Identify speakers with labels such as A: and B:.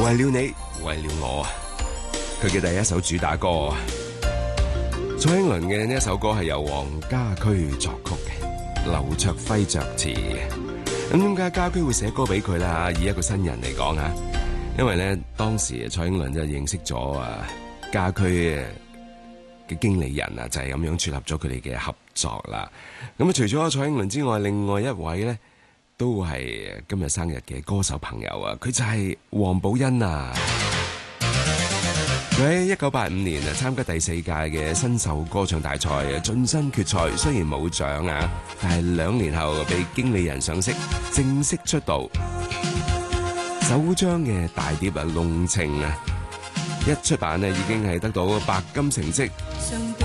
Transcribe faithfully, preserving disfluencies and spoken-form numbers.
A: 為了你，為了我，佢嘅第一首主打歌。蔡英倫嘅呢一首歌係由黃家駒作曲嘅，劉卓輝作詞。咁點解家駒會寫歌俾佢啦？以一個新人嚟講啊，因為咧當時蔡英倫就認識咗啊家駒嘅經理人啊，就係咁樣撮合咗佢哋嘅合作啦。咁啊，除咗蔡英倫之外，另外一位咧都係今日生日嘅歌手朋友啊，佢就係黃寶欣啊。佢喺一九八五年啊參加第四屆嘅新秀歌唱大賽啊，晉身決賽，雖然冇獎啊，但係兩年後被經理人賞識，正式出道。首張嘅大碟啊《濃情》啊，一出版啊已經係得到白金成績。